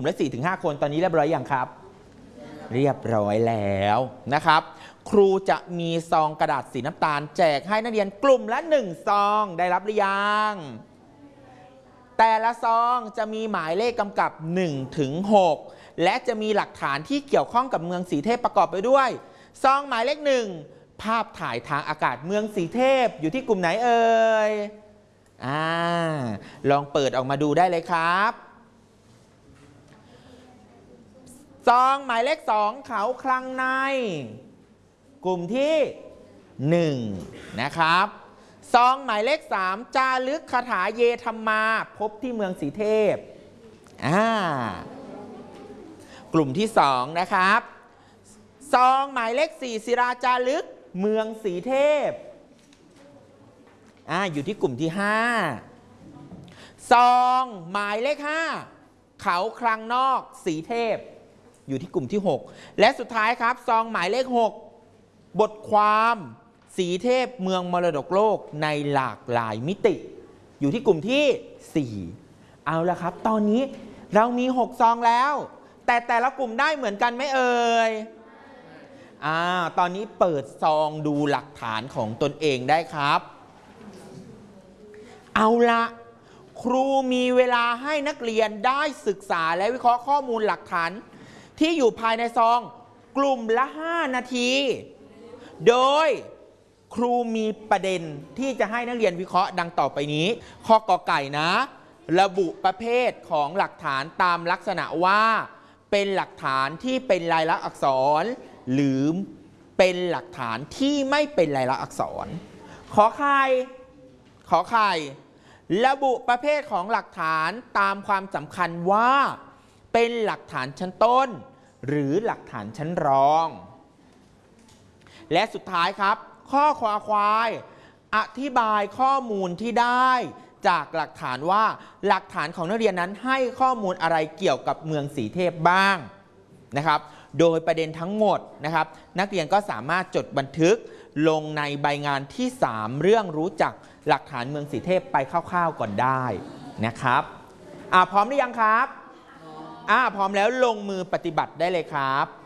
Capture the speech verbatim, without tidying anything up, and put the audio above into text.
ละ สี่ถึงห้า คนตอนนี้เรียบร้อยอย่างครับเรียบร้อยแล้วนะครับครูจะมีซองกระดาษสีน้ำตาลแจกให้นักเรียนกลุ่มละหนึ่งซองได้รับหรือยังแต่ละซองจะมีหมายเลขกำกับหนึ่งถึงหกและจะมีหลักฐานที่เกี่ยวข้องกับเมืองสีเทพประกอบไปด้วยซองหมายเลขหนึ่งภาพถ่ายทางอากาศเมืองสีเทพอยู่ที่กลุ่มไหนเอ่ยอ่าลองเปิดออกมาดูได้เลยครับซองหมายเลขสองเขาคลังในกลุ่มที่หนึ่งนะครับซองหมายเลขสามจารึกคาถาเยธรรมาพบที่เมืองสีเทพอ่ากลุ่มที่สองนะครับซองหมายเลขสี่ศิราจารึกเมืองสีเทพอ่าอยู่ที่กลุ่มที่ห้าซองหมายเลขห้าเขาคลังนอกสีเทพอยู่ที่กลุ่มที่หกและสุดท้ายครับซองหมายเลขหกบทความสีเทพเมืองมรดกโลกในหลากหลายมิติอยู่ที่กลุ่มที่สี่เอาละครับตอนนี้เรามีหกซองแล้วแต่แต่ละกลุ่มได้เหมือนกันไหมเอ่ยอ่าตอนนี้เปิดซองดูหลักฐานของตนเองได้ครับเอาละครูมีเวลาให้นักเรียนได้ศึกษาและวิเคราะห์ข้อมูลหลักฐานที่อยู่ภายในซองกลุ่มละห้านาทีโดยครูมีประเด็นที่จะให้นักเรียนวิเคราะห์ดังต่อไปนี้ข้อกอไก่นะระบุประเภทของหลักฐานตามลักษณะว่าเป็นหลักฐานที่เป็นลายลักษณ์อักษรหรือเป็นหลักฐานที่ไม่เป็นลายลักษณ์อักษรขอไข่ขอไข่ระบุประเภทของหลักฐานตามความสำคัญว่าเป็นหลักฐานชั้นต้นหรือหลักฐานชั้นรองและสุดท้ายครับข้อควาควายอธิบายข้อมูลที่ได้จากหลักฐานว่าหลักฐานของนักเรียนนั้นให้ข้อมูลอะไรเกี่ยวกับเมืองสีเทพบ้างนะครับโดยประเด็นทั้งหมดนะครับนักเรียนก็สามารถจดบันทึกลงในใบงานที่สามเรื่องรู้จักหลักฐานเมืองสีเทพไปคร่าวๆก่อนได้นะครับอ่าพร้อมหรือยังครับอ่าพร้อมแล้วลงมือปฏิบัติได้เลยครับ